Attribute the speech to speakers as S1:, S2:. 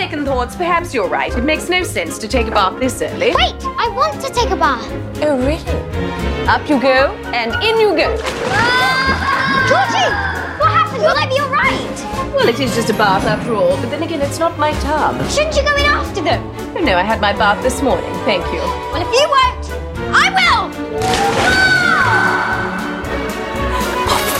S1: second thoughts, perhaps you're right. It makes no sense to take a bath this early.
S2: Wait, I want to take a bath.
S1: Oh, really? Up you go, and in you go.
S2: Georgie, what happened? Will I be all right?
S1: Well, it is just a bath after all, but then again, it's not my tub.
S2: Shouldn't you go in after them?
S1: Oh, no, I had my bath this morning, thank you.
S2: Well, if you weren't